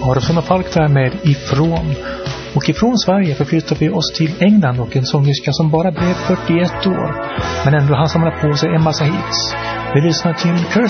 Aronsson och Falk där med Ifrån. Och ifrån Sverige förflyttar vi oss till England och en sångerska som bara blev 41 år men ändå han samlar på sig en massa hits. Vi lyssnar till Kirsty